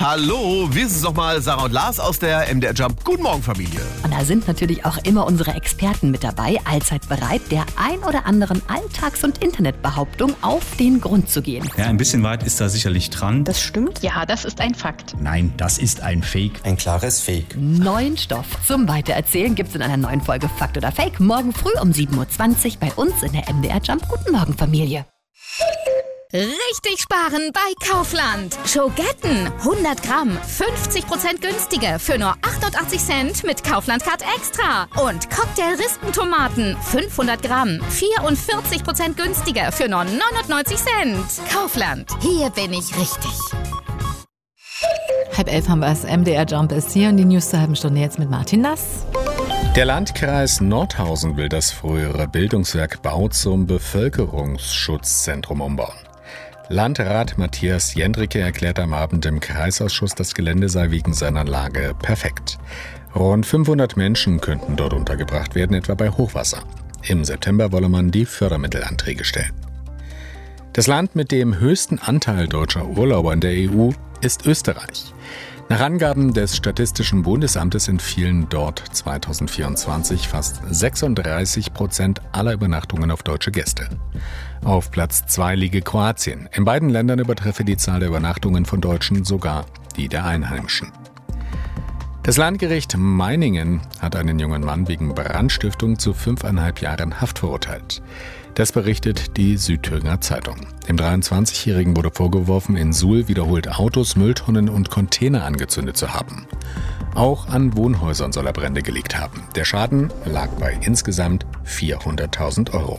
Hallo, wir sind nochmal Sarah und Lars aus der MDR Jump. Guten Morgen, Familie. Und da sind natürlich auch immer unsere Experten mit dabei, allzeit bereit, der ein oder anderen Alltags- und Internetbehauptung auf den Grund zu gehen. Ja, ein bisschen weit ist da sicherlich dran. Das stimmt? Ja, das ist ein Fakt. Nein, das ist ein Fake. Ein klares Fake. Neuen Stoff zum Weitererzählen gibt's in einer neuen Folge Fakt oder Fake. Morgen früh um 7.20 Uhr bei uns in der MDR Jump. Guten Morgen, Familie. Richtig sparen bei Kaufland. Schogetten 100 Gramm, 50% günstiger für nur 88 Cent mit Kaufland Card Extra. Und Cocktail-Rispentomaten 500 Gramm, 44% günstiger für nur 99 Cent. Kaufland, hier bin ich richtig. 10:30 haben wir es. MDR Jump ist hier und die News zur halben Stunde jetzt mit Martin Nass. Der Landkreis Nordhausen will das frühere Bildungswerk Bau zum Bevölkerungsschutzzentrum umbauen. Landrat Matthias Jendricke erklärt am Abend im Kreisausschuss, das Gelände sei wegen seiner Lage perfekt. Rund 500 Menschen könnten dort untergebracht werden, etwa bei Hochwasser. Im September wolle man die Fördermittelanträge stellen. Das Land mit dem höchsten Anteil deutscher Urlauber in der EU ist Österreich. Nach Angaben des Statistischen Bundesamtes entfielen dort 2024 fast 36% aller Übernachtungen auf deutsche Gäste. Auf Platz 2 liege Kroatien. In beiden Ländern übertreffe die Zahl der Übernachtungen von Deutschen sogar die der Einheimischen. Das Landgericht Meiningen hat einen jungen Mann wegen Brandstiftung zu 5,5 Jahren Haft verurteilt. Das berichtet die Südthüringer Zeitung. Dem 23-Jährigen wurde vorgeworfen, in Suhl wiederholt Autos, Mülltonnen und Container angezündet zu haben. Auch an Wohnhäusern soll er Brände gelegt haben. Der Schaden lag bei insgesamt 400.000 Euro.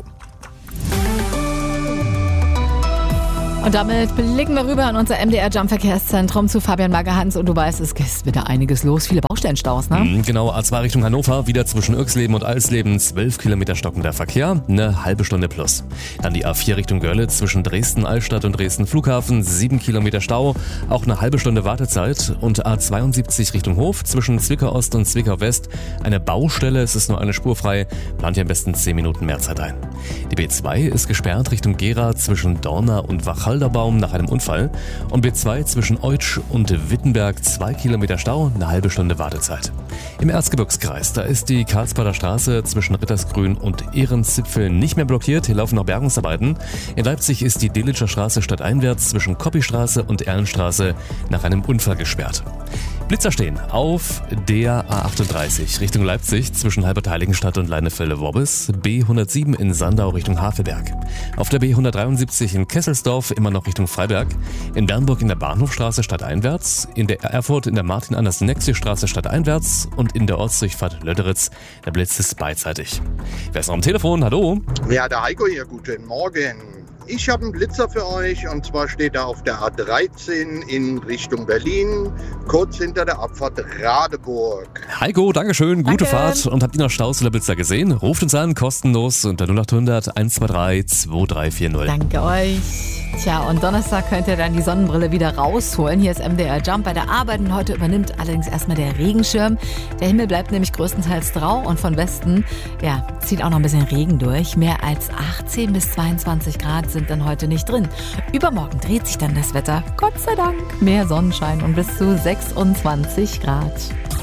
Und damit blicken wir rüber an unser MDR Jump Verkehrszentrum zu Fabian Magerhans. Und du weißt, es ist wieder einiges los. Viele Baustellenstaus, ne? Genau, A2 Richtung Hannover, wieder zwischen Irxleben und Alsleben 12 Kilometer stockender Verkehr, eine halbe Stunde plus. Dann die A4 Richtung Görlitz zwischen Dresden-Altstadt und Dresden-Flughafen, 7 Kilometer Stau, auch eine halbe Stunde Wartezeit. Und A72 Richtung Hof zwischen Zwickau Ost und Zwickau West, eine Baustelle, es ist nur eine Spur frei, plant ihr am besten 10 Minuten mehr Zeit ein. Die B2 ist gesperrt Richtung Gera zwischen Dorna und Wachalderbaum nach einem Unfall. Und B2 zwischen Eutsch und Wittenberg 2 Kilometer Stau, eine halbe Stunde Wartezeit. Im Erzgebirgskreis, da ist die Karlsbader Straße zwischen Rittersgrün und Ehrenzipfel nicht mehr blockiert, hier laufen noch Bergungsarbeiten. In Leipzig ist die Delitzscher Straße stadteinwärts zwischen Koppistraße und Erlenstraße nach einem Unfall gesperrt. Blitzer stehen auf der A38 Richtung Leipzig zwischen Halbertheiligenstadt und Leinefelde-Worbis, B107 in Sandau Richtung Havelberg. Auf der B173 in Kesselsdorf immer noch Richtung Freiberg, in Bernburg in der Bahnhofstraße stadteinwärts, in der Erfurt in der Martin-Anders-Nexi-Straße stadteinwärts und in der Ortsdurchfahrt Lötteritz, der Blitz ist beidseitig. Wer ist noch am Telefon? Hallo? Ja, der Heiko hier, guten Morgen. Ich habe einen Blitzer für euch und zwar steht er auf der A13 in Richtung Berlin, kurz hinter der Abfahrt Radeburg. Heiko, Dankeschön, gute Fahrt. Und habt ihr noch Staus oder Blitzer gesehen? Ruft uns an, kostenlos unter 0800 123 2340. Danke euch. Tja, und Donnerstag könnt ihr dann die Sonnenbrille wieder rausholen. Hier ist MDR Jump bei der Arbeit und heute übernimmt allerdings erstmal der Regenschirm. Der Himmel bleibt nämlich größtenteils grau und von Westen, ja, zieht auch noch ein bisschen Regen durch. Mehr als 18 bis 22 Grad sind dann heute nicht drin. Übermorgen dreht sich dann das Wetter. Gott sei Dank. Mehr Sonnenschein und bis zu 26 Grad.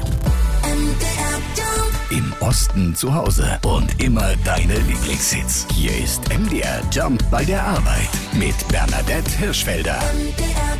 Im Osten zu Hause und immer deine Lieblingshits. Hier ist MDR Jump bei der Arbeit mit Bernadette Hirschfelder. MDR